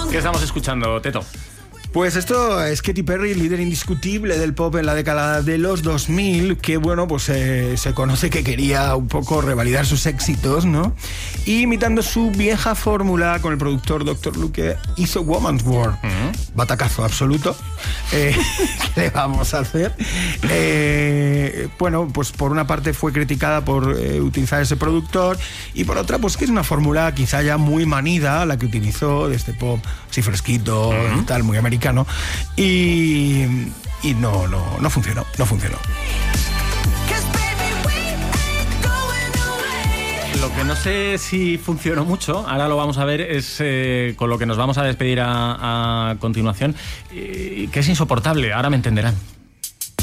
¿Qué estamos escuchando, Teto? Pues esto es Katy Perry, líder indiscutible del pop en la década de los 2000, que bueno, pues se conoce que quería un poco revalidar sus éxitos, ¿no? Y imitando su vieja fórmula con el productor Dr. Luke, hizo Woman's War. Batacazo absoluto. ¿Qué le vamos a hacer? Bueno, pues por una parte fue criticada por utilizar ese productor y por otra, pues que es una fórmula quizá ya muy manida, la que utilizó de este pop así fresquito y tal, muy americano. Y no funcionó. Lo que no sé si funcionó mucho, ahora lo vamos a ver, es con lo que nos vamos a despedir a continuación, que es insoportable, ahora me entenderán.